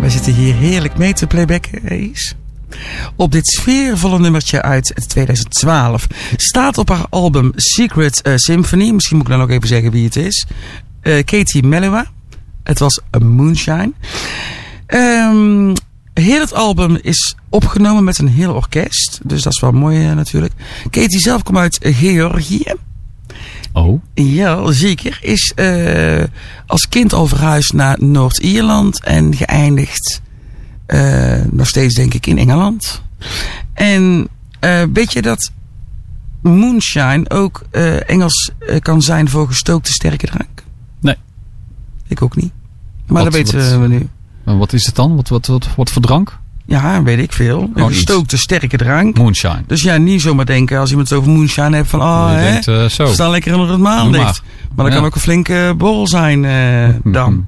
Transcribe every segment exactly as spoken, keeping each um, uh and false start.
We zitten hier heerlijk mee te playbacken, Ace. Op dit sfeervolle nummertje uit tweeduizend twaalf staat op haar album Secret uh, Symphony. Misschien moet ik dan ook even zeggen wie het is. Uh, Katie Melua. Het was A Moonshine. Um, heel het album is opgenomen met een heel orkest. Dus dat is wel mooi uh, natuurlijk. Katie zelf komt uit Georgië. Oh. Ja, zeker. Is uh, als kind al verhuisd naar Noord-Ierland en geëindigd uh, nog steeds denk ik in Engeland. En uh, weet je dat moonshine ook uh, Engels uh, kan zijn voor gestookte sterke drank? Nee. Ik ook niet. Maar wat, dat weten wat, we nu. Wat is het dan? Wat, wat, wat, wat voor drank? Ja, weet ik veel. Een gestookte sterke drank. Moonshine. Dus ja, niet zomaar denken als iemand het over moonshine heeft van, ah, oh, hè, denkt, uh, zo. We staan lekker onder het maanlicht. Maar, maar dat ja. kan ook een flinke borrel zijn uh, dan.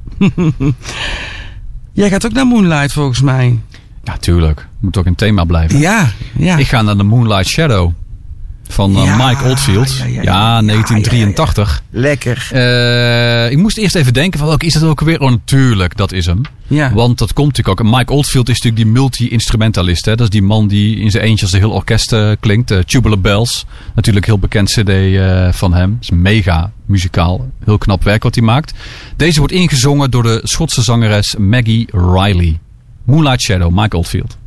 Jij gaat ook naar Moonlight volgens mij. Ja, tuurlijk. Moet ook een thema blijven. Ja, ja. Ik ga naar de Moonlight Shadow. Van uh, ja, Mike Oldfield. Ja, ja, ja, ja negentien drieëntachtig. Ja, ja, ja. Lekker. Uh, ik moest eerst even denken van, welke is dat ook weer? Oh, natuurlijk, dat is hem. Ja. Want dat komt natuurlijk ook. Mike Oldfield is natuurlijk die multi-instrumentalist. Hè? Dat is die man die in zijn eentje als een heel orkest uh, klinkt. Uh, Tubular Bells. Natuurlijk heel bekend cd uh, van hem. Het is mega muzikaal. Heel knap werk wat hij maakt. Deze wordt ingezongen door de Schotse zangeres Maggie Riley. Moonlight Shadow, Mike Oldfield.